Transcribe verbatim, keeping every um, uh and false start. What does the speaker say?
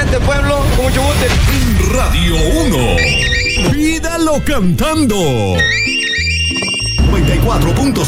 este pueblo con mucho gusto. Radio uno. Pídalo cantando. noventa y cuatro punto